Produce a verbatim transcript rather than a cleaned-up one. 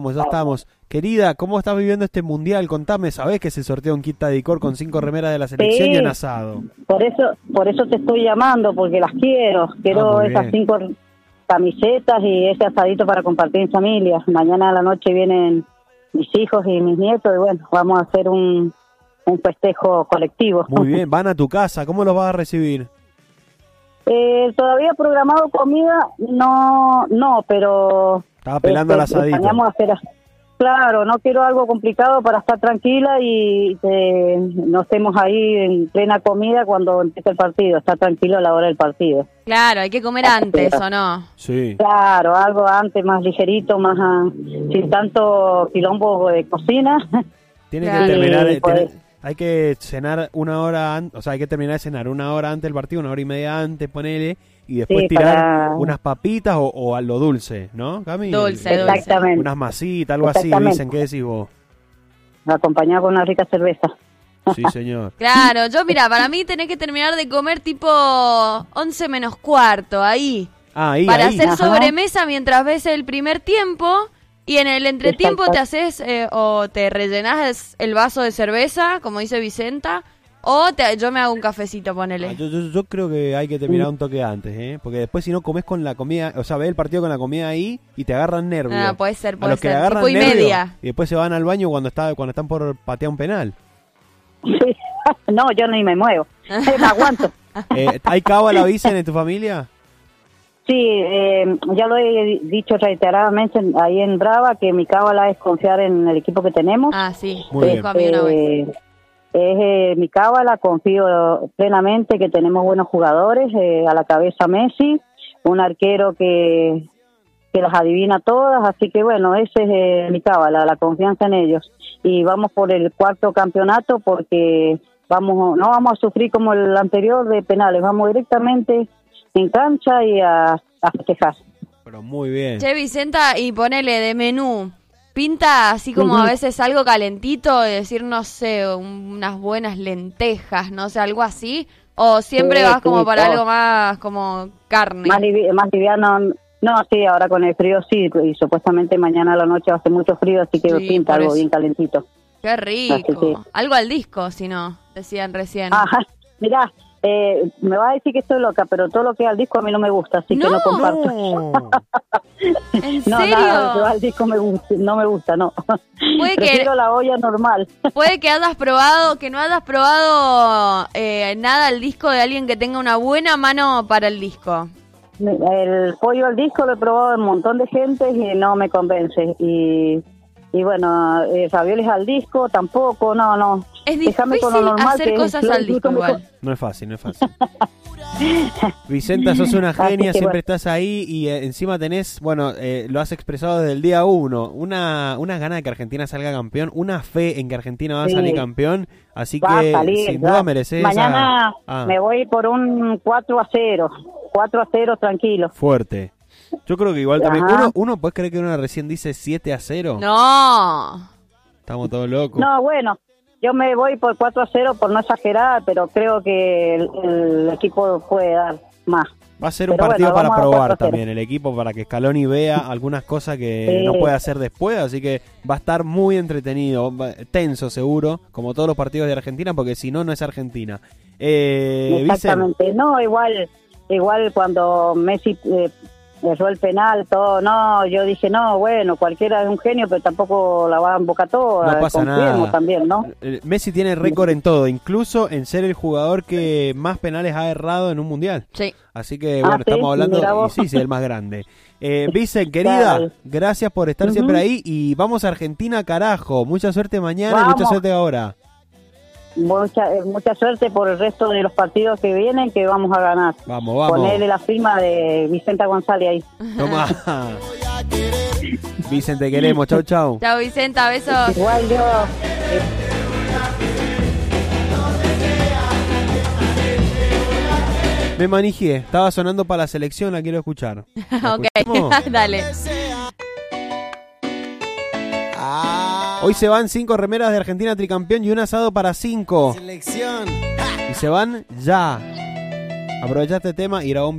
estamos, ya estamos. Querida, ¿cómo estás viviendo este mundial? Contame, ¿sabés que se sortea un kit Tadicor con cinco remeras de la selección Sí, y un asado? Por eso, por eso te estoy llamando, porque las quiero. Quiero Ah, esas bien. cinco camisetas y ese asadito para compartir en familia. Mañana a la noche vienen mis hijos y mis nietos y bueno, vamos a hacer un, un festejo colectivo. Muy bien, van a tu casa, ¿cómo los vas a recibir? Eh, todavía programado comida, no, no, pero... Estaba pelando al este, asadito. planeamos hacer, claro, no quiero algo complicado para estar tranquila y eh, no estemos ahí en plena comida cuando empiece el partido, estar tranquilo a la hora del partido. Claro, hay que comer antes, ¿o no? Sí. Claro, algo antes, más ligerito, más ah, sin tanto quilombo de cocina. Tiene Claro. que terminar, Sí, pues. tiene- hay que cenar una hora antes, o sea, hay que terminar de cenar una hora antes del partido, una hora y media antes, ponele, y después Sí, tirar para- unas papitas o, o a lo dulce, ¿no, Cami? Dulce, Eh, dulce. Exactamente. Unas masitas, algo así, Exactamente. dicen, ¿qué decís vos? Acompañado con una rica cerveza. Sí, señor. Claro, yo mira, para mí tenés que terminar de comer tipo once menos cuarto, ahí. Ah, ahí, para ahí. hacer Ajá. sobremesa mientras ves el primer tiempo y en el entretiempo Exacto. te haces eh, o te rellenás el vaso de cerveza, como dice Vicenta, o te, yo me hago un cafecito, Ah, ponele. yo, yo, yo creo que hay que terminar un toque antes, ¿eh? Porque después si no comes con la comida, o sea, ves el partido con la comida ahí y te agarran nervios. Ah, puede ser, A puede los que le ser. agarran Tipo y nervios, media. y después se van al baño cuando está cuando están por patear un penal. Sí. No, yo ni me muevo. Eh, me aguanto. Eh, ¿Hay cábala, Vicen, en tu familia? Sí, eh, ya lo he dicho reiteradamente ahí en Brava, que mi cábala es confiar en el equipo que tenemos. Ah, sí, Muy me bien. dijo a mí una vez. Eh, es eh, mi cábala, confío plenamente que tenemos buenos jugadores, eh, a la cabeza Messi, un arquero que, que las adivina todas, así que bueno, ese es eh, mi cábala, la confianza en ellos. Y vamos por el cuarto campeonato porque vamos no vamos a sufrir como el anterior de penales, vamos directamente en cancha y a, a festejar. Pero muy bien. Che, Vicenta, y ponele de menú. Pinta así como Ujú. a veces algo calentito, de decir, no sé, un- unas buenas lentejas, no sé, algo así. O siempre Sí, vas como sí, para todo. algo más como carne. Más, livi- más liviano, no, sí, ahora con el frío sí, y supuestamente mañana a la noche va a hacer mucho frío, así que Sí, pinta por algo eso. bien calentito. Qué Así rico. que- Algo al disco, si no, decían recién. Ajá, mirá, eh, me va a decir que estoy loca, pero todo lo que es al disco a mí no me gusta, así que No. no comparto. No. ¿En No, serio? nada, lo que va al disco me gusta, no me gusta, no. Puede que- Prefiero la olla normal. Puede que hayas probado, que no hayas probado eh, nada al disco de alguien que tenga una buena mano para el disco. El pollo al disco lo he probado en un montón de gente y no me convence. Y, y bueno, eh, ravioles al disco tampoco, no, no. Es Déjame con lo difícil normal, hacer que cosas lo al disfruto disco mejor. igual. No es fácil, no es fácil. Vicenta, sos una Así genia, que siempre bueno. estás ahí y eh, encima tenés, bueno, eh, lo has expresado desde el día uno, una, unas ganas de que Argentina salga campeón, una fe en que Argentina va a Sí. salir campeón, así Va que a salir, sin va. duda mereces Mañana a- ah, me voy por un cuatro a cero. cuatro a cero, tranquilo. fuerte. Yo creo que igual también, Ajá. uno, uno puede creer que uno recién dice siete a cero. No. Estamos todos locos. No, bueno, yo me voy por cuatro a cero por no exagerar, pero creo que el, el equipo puede dar más. Va a ser un Pero partido bueno, para vamos a probar cuatro a cero. también el equipo, para que Scaloni vea algunas cosas que Sí. no puede hacer después, así que va a estar muy entretenido, va- tenso seguro, como todos los partidos de Argentina, porque si no, no es Argentina. Eh, Vicen, Exactamente. No, igual igual cuando Messi eh, erró el penal, todo, no, yo dije, no, bueno, cualquiera es un genio, pero tampoco la va a embocar toda. no pasa Confiemos nada. también, ¿no? Eh, Messi tiene récord en todo, incluso en ser el jugador que más penales ha errado en un mundial. Sí. Así que, Ah, bueno, ¿sí? estamos hablando, Mirá y vos. sí, sí, el más grande. Eh, Vicen, querida, Claro. gracias por estar Ujú. siempre ahí y vamos a Argentina, carajo. Mucha suerte mañana y Vamos. mucha suerte ahora. Mucha, eh, mucha suerte por el resto de los partidos que vienen, que vamos a ganar. Vamos, vamos. Ponerle la firma de Vicenta González ahí. Toma. Vicen, te queremos. Chau, chau. Chao, Vicenta, besos. Igual yo... eh, Me manijé. Estaba sonando para la selección, la quiero escuchar. ¿La Ok, escuchamos? dale. Hoy se van cinco remeras de Argentina tricampeón y un asado para cinco. Selección. Y se van ya. Aprovecha este tema y grabó un